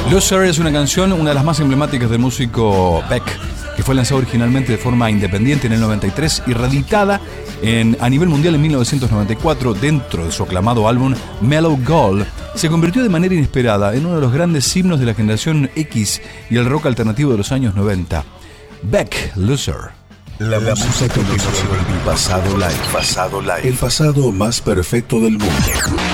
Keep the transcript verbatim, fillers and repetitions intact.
Loser es una canción, una de las más emblemáticas del músico Beck, que fue lanzada originalmente de forma independiente en el noventa y tres y reeditada en, a nivel mundial en mil novecientos noventa y cuatro dentro de su aclamado álbum Mellow Gold. Se convirtió de manera inesperada en uno de los grandes himnos de la generación X y el rock alternativo de los años noventa. Beck, Loser. La, la música que nos el pasado live. Pasado live. El pasado más perfecto del mundo.